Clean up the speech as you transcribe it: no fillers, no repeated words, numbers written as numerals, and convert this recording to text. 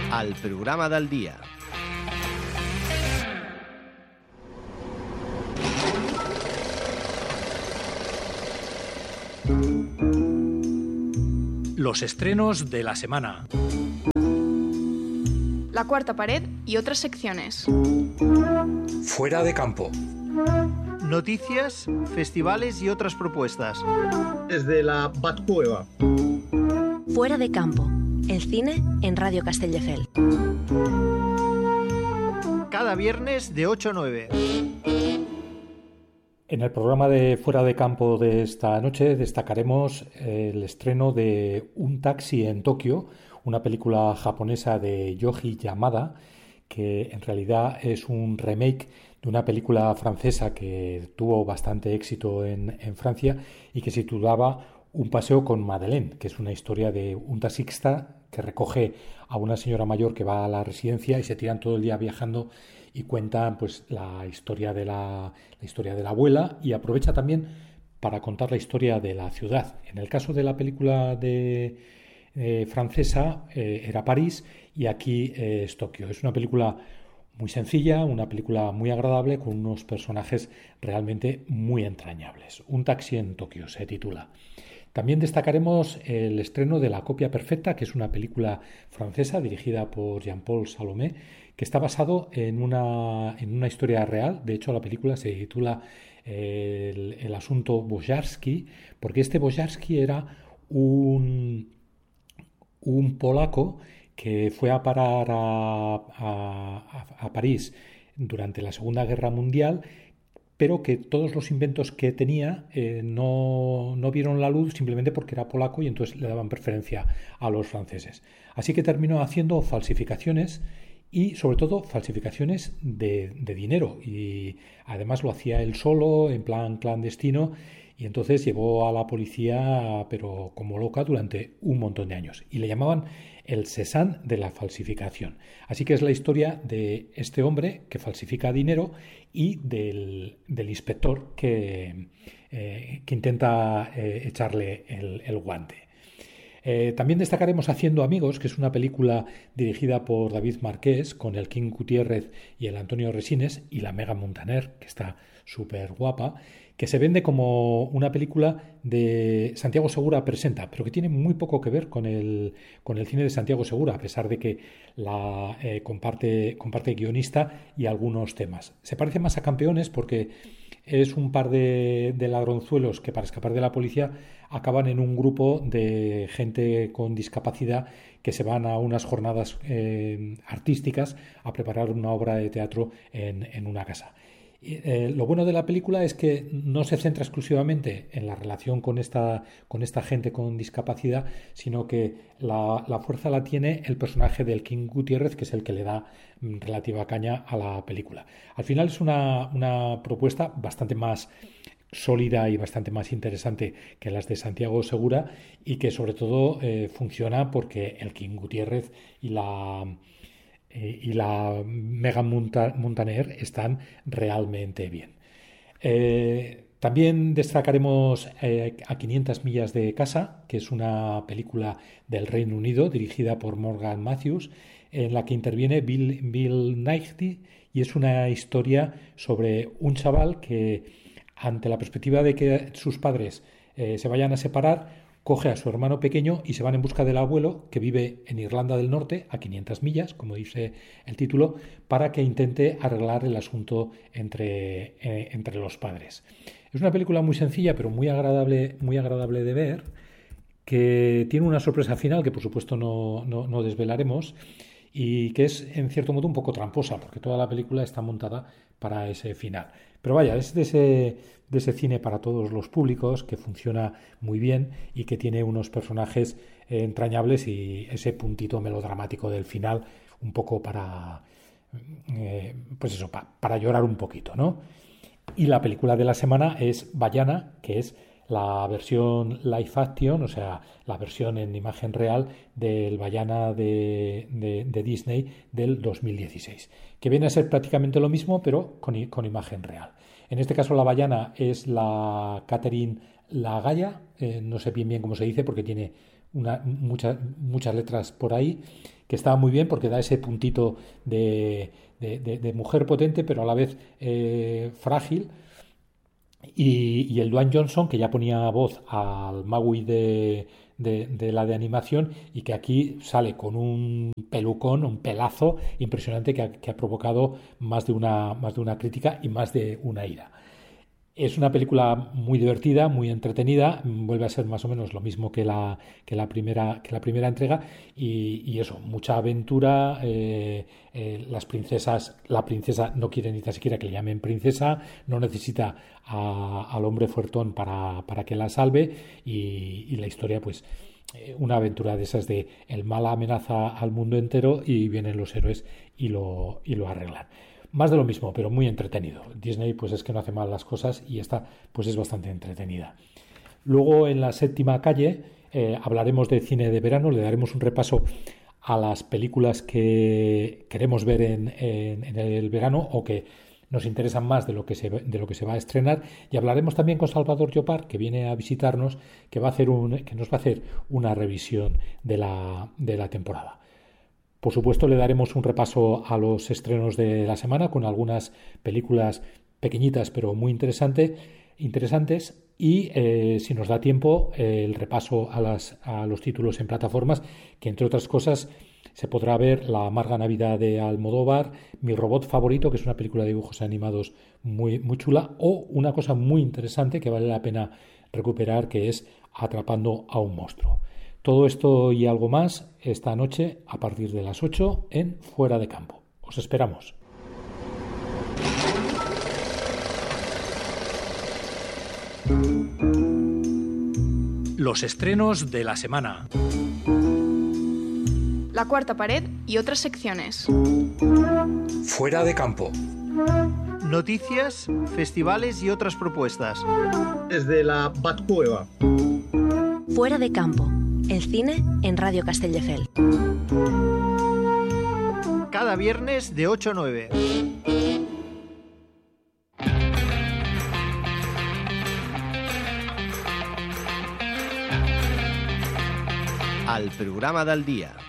al programa del dia. Los estrenos de la semana. La cuarta pared y otras secciones. Fuera de campo. Noticias, festivales y otras propuestas. Desde la Batcueva. Fuera de campo. El cine en Radio Castelldefels. Cada viernes de 8 a 9. En el programa de Fuera de Campo de esta noche destacaremos el estreno de Un taxi en Tokio, una película japonesa de Yoji Yamada, que en realidad es un remake de una película francesa que tuvo bastante éxito en Francia y que se titulaba Un paseo con Madeleine, que es una historia de un taxista que recoge a una señora mayor que va a la residencia y se tiran todo el día viajando y cuentan pues la historia de la abuela, y aprovecha también para contar la historia de la ciudad. En el caso de la película francesa era París, y aquí es Tokio. Es una película muy sencilla, una película muy agradable, con unos personajes realmente muy entrañables. Un taxi en Tokio se titula. También destacaremos el estreno de La copia perfecta, que es una película francesa dirigida por Jean-Paul Salomé, que está basado en una historia real. De hecho, la película se titula el asunto Bojarski, porque este Bojarski era un polaco que fue a parar a París durante la Segunda Guerra Mundial, pero que todos los inventos que tenía no vieron la luz simplemente porque era polaco, y entonces le daban preferencia a los franceses. Así que terminó haciendo falsificaciones, y sobre todo falsificaciones de dinero, y además lo hacía él solo, en plan clandestino, y entonces llevó a la policía pero como loca durante un montón de años, y le llamaban el Cézanne de la falsificación. Así que es la historia de este hombre que falsifica dinero y del inspector que intenta echarle el guante. También destacaremos Haciendo amigos, que es una película dirigida por David Marqués, con el King Gutiérrez y el Antonio Resines y la Megan Montaner, que está súper guapa, que se vende como una película de Santiago Segura Presenta, pero que tiene muy poco que ver con el cine de Santiago Segura, a pesar de que la comparte guionista y algunos temas. Se parece más a Campeones porque es un par de ladronzuelos que, para escapar de la policía, acaban en un grupo de gente con discapacidad que se van a unas jornadas artísticas a preparar una obra de teatro en una casa. Lo bueno de la película es que no se centra exclusivamente en la relación con esta gente con discapacidad, sino que la fuerza la tiene el personaje del King Gutiérrez, que es el que le da relativa caña a la película. Al final es una propuesta bastante más sólida y bastante más interesante que las de Santiago Segura, y que sobre todo funciona porque el King Gutiérrez y la Megan Montaner están realmente bien. También destacaremos A 500 millas de casa, que es una película del Reino Unido dirigida por Morgan Matthews, en la que interviene Bill Nighy, y es una historia sobre un chaval que, ante la perspectiva de que sus padres se vayan a separar, coge a su hermano pequeño y se van en busca del abuelo, que vive en Irlanda del Norte, a 500 millas, como dice el título, para que intente arreglar el asunto entre los padres. Es una película muy sencilla, pero muy agradable de ver, que tiene una sorpresa final que por supuesto no desvelaremos, y que es en cierto modo un poco tramposa, porque toda la película está montada para ese final. Pero vaya, es de ese cine para todos los públicos, que funciona muy bien y que tiene unos personajes entrañables y ese puntito melodramático del final, un poco para llorar un poquito, ¿no? Y la película de la semana es Vaiana, que es la versión live action, o sea, la versión en imagen real del Vaiana de Disney del 2016, que viene a ser prácticamente lo mismo, pero con imagen real. En este caso la Vaiana es la Catherine Lagaya, no sé bien cómo se dice porque tiene muchas letras por ahí, que está muy bien porque da ese puntito de mujer potente, pero a la vez frágil. Y el Dwayne Johnson, que ya ponía voz al Maui de la de animación, y que aquí sale con un pelucón, un pelazo impresionante que ha provocado más de una crítica y más de una ira. Es una película muy divertida, muy entretenida, vuelve a ser más o menos lo mismo que la primera entrega, y eso, mucha aventura. Las princesas, la princesa no quiere ni tan siquiera que le llamen princesa, no necesita al hombre fuertón para que la salve, y la historia, pues, una aventura de esas de el mal amenaza al mundo entero y vienen los héroes y lo arreglan. Más de lo mismo, pero muy entretenido. Disney, pues, es que no hace mal las cosas, y esta, pues, es bastante entretenida. Luego, en la séptima calle, hablaremos de cine de verano, le daremos un repaso a las películas que queremos ver en el verano o que nos interesan más de lo que se va a estrenar, y hablaremos también con Salvador Llopart, que viene a visitarnos, que nos va a hacer una revisión de la temporada. Por supuesto, le daremos un repaso a los estrenos de la semana con algunas películas pequeñitas pero muy interesantes, y si nos da tiempo, el repaso a los títulos en plataformas, que entre otras cosas se podrá ver La amarga Navidad de Almodóvar, Mi robot favorito, que es una película de dibujos animados muy, muy chula, o una cosa muy interesante que vale la pena recuperar, que es Atrapando a un monstruo. Todo esto y algo más esta noche a partir de las 8 en Fuera de Campo. Os esperamos. Los estrenos de la semana. La cuarta pared y otras secciones. Fuera de Campo. Noticias, festivales y otras propuestas. Desde la Batcueva. Fuera de Campo. El cine en Radio Castelldefels. Cada viernes de 8 a 9. El programa del dia.